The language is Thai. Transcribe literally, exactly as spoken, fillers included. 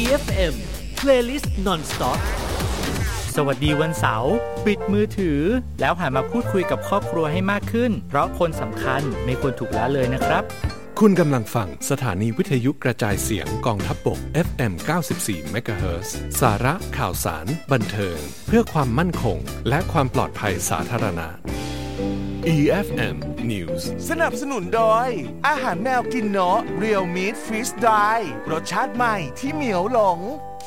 เอฟ เอ็ม Playlist Non-Stop สวัสดีวันเสาร์ปิดมือถือแล้วหันมาพูดคุยกับครอบครัวให้มากขึ้นเพราะคนสำคัญไม่ควรถูกละเลยนะครับคุณกำลังฟังสถานีวิทยุกระจายเสียงกองทัพบก เอฟ เอ็ม เก้าสิบสี่ เมกะเฮิรตซ์ สาระข่าวสารบันเทิงเพื่อความมั่นคงและความปลอดภัยสาธารณะ อี เอฟ เอ็ม News สนับสนุนโดยอาหารแมวกินเนาะ Real Meat Freeze Dry รสชาติใหม่ที่เหมียวหลง